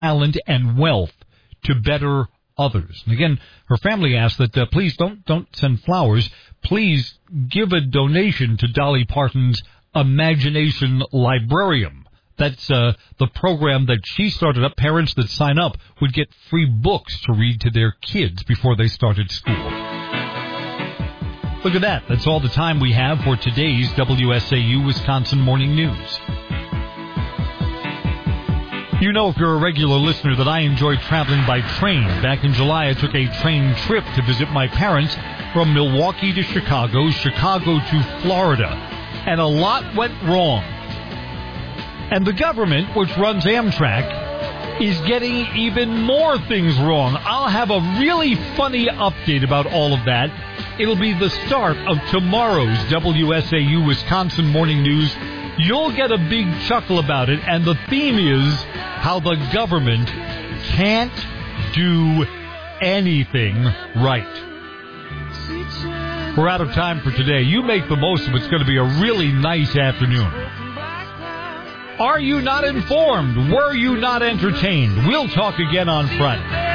talent and wealth to better others. And again, her family asked that please don't send flowers. Please give a donation to Dolly Parton's Imagination Librarium. That's the program that she started up. Parents that sign up would get free books to read to their kids before they started school. Look at that. That's all the time we have for today's WSAU Wisconsin Morning News. You know, if you're a regular listener, that I enjoy traveling by train. Back in July, I took a train trip to visit my parents from Milwaukee to Chicago, Chicago to Florida. And a lot went wrong. And the government, which runs Amtrak, is getting even more things wrong. I'll have a really funny update about all of that. It'll be the start of tomorrow's WSAU Wisconsin Morning News. You'll get a big chuckle about it, and the theme is how the government can't do anything right. We're out of time for today. You make the most of it. It's going to be a really nice afternoon. Are you not informed? Were you not entertained? We'll talk again on Friday.